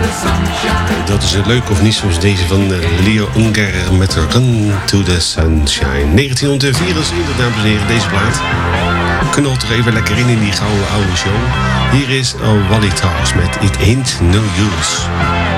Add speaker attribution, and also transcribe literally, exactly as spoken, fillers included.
Speaker 1: Dat is leuk of niet, zoals deze van Leo Ungar met Run to the Sunshine. negentien vierenzwintig, dames en heren, deze plaat knalt er even lekker in in die gouden oude show. Hier is Wally Tars met It Ain't No Use.